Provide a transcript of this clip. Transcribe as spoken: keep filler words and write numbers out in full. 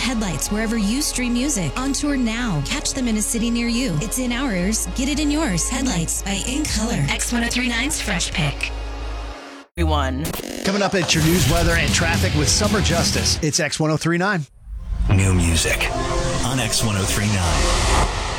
Headlights wherever you stream music. On tour now. Catch them in a city near you. It's in our ears. Get it in yours. Headlights by In Color. X ten thirty-nine's Fresh Pick. Everyone. Coming up at your news, weather, and traffic with Summer Justice. It's X ten thirty-nine. New music on X ten thirty-nine.